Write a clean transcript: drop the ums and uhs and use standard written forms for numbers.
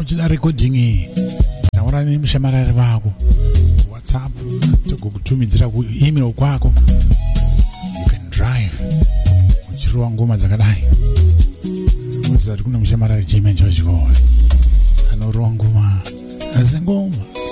uchida recording taura nemushamarari vako WhatsApp togokutumidzira email kwako. You can drive uchiruwa ngoma dzakadai. Uziva kuti kuna mushamarari Jimmy George Gowa anorowa ngoma asi ngoma